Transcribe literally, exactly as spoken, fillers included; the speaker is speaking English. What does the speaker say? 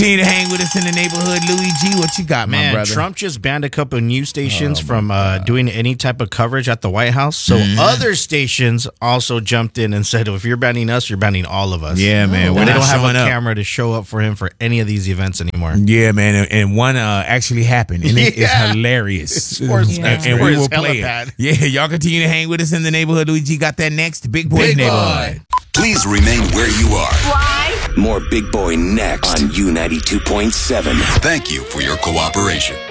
Continue to hang with us in the neighborhood. Louis G, what you got, Man, my brother? Trump just banned a couple of news stations Oh, from uh, doing any type of coverage at the White House. So Mhm. other stations also jumped in and said, if you're banning us, you're banning all of us. Yeah, man. And We're they not don't have a showing up. camera to show up for him for any of these events anymore. Yeah, man, and- and one uh, actually happened, and it is Yeah. hilarious. It's for- and, it's and for we his will play helipad. it. Yeah, y'all continue to hang with us in the neighborhood. Luigi got that next. Big Boy's Big Boy. Neighborhood. Please remain where you are. Why? More Big Boy next on U ninety-two point seven. Thank you for your cooperation.